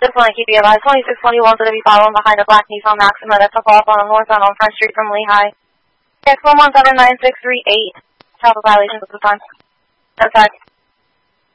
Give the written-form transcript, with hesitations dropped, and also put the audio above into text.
Just want to keep you advised, 2621 to be following behind a black Nissan Maxima that's up off on the north end on Front Street from Lehigh. X1179638. Travel violations at the time. That's